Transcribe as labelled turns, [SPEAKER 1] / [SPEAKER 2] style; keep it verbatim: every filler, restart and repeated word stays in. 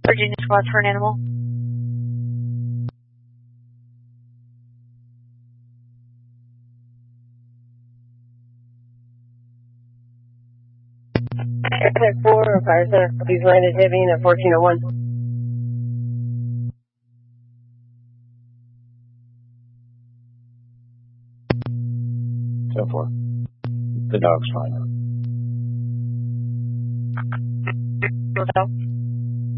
[SPEAKER 1] Virginia squad for an animal.
[SPEAKER 2] Airtech four, Fire Center, please landed heavy at fourteen oh one.
[SPEAKER 3] ten four. The dog's fine.
[SPEAKER 1] Hotel.